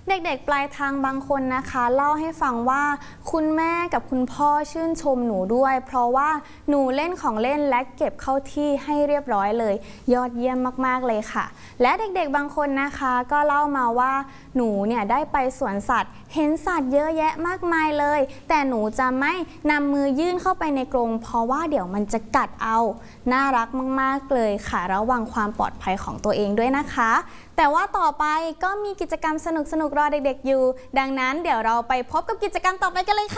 เด็กๆปลายทางบางคนนะคะเล่าให้ฟังว่าคุณแม่กับคุณพ่อชื่นชมหนูด้วยเพราะว่าหนูเล่นของเล่นและเก็บเข้าที่ให้เรียบร้อยเลยยอดเยี่ยมมากๆเลยค่ะและเด็กๆบางคนนะคะก็เล่ามาว่าหนูเนี่ยได้ไปสวนสัตว์เห็นสัตว์เยอะแยะมากมายเลยแต่หนูจะไม่นำมือยื่นเข้าไปในกรงเพราะว่าเดี๋ยวมันจะกัดเอาน่ารักมากๆเลยค่ะระวังความปลอดภัยของตัวเองด้วยนะคะแต่ว่าต่อไปก็มีกิจกรรมสนุกๆรอเด็กๆอยู่ดังนั้นเดี๋ยวเราไปพบกับกิจกรรมต่อไปกันเลยค่ะ